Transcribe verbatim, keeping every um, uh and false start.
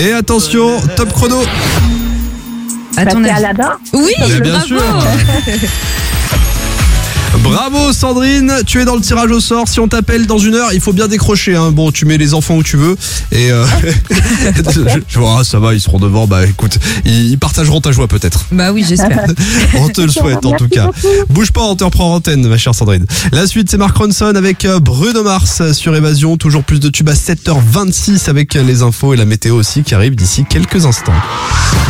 Et attention, top chrono. À ton C'est avis. Aladdin. Oui, Eh bien bravo. sûr. Bravo Sandrine, tu es dans le tirage au sort. Si on t'appelle dans une heure, il faut bien décrocher. Hein. Bon, tu mets les enfants où tu veux. Et euh... je, je vois, ah, ça va, ils seront devant. Bah écoute, ils, ils partageeront ta joie peut-être. Bah oui, j'espère. On te le souhaite en tout cas. Bouge pas, on te reprend en antenne, ma chère Sandrine. La suite, c'est Mark Ronson avec euh, Bruno Mars sur Évasion. Toujours plus de tubes à sept heures vingt-six avec les infos et la météo aussi qui arrive d'ici quelques instants.